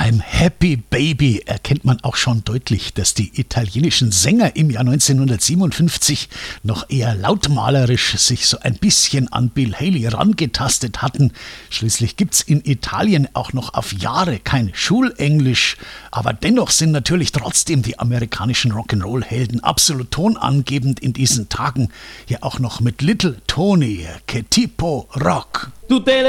Beim Happy Baby erkennt man auch schon deutlich, dass die italienischen Sänger im Jahr 1957 noch eher lautmalerisch sich so ein bisschen an Bill Haley rangetastet hatten. Schließlich gibt's in Italien auch noch auf Jahre kein Schulenglisch, aber dennoch sind natürlich trotzdem die amerikanischen Rock'n'Roll-Helden absolut tonangebend in diesen Tagen. Hier auch noch mit Little Tony, Che tipo rock. Tutte le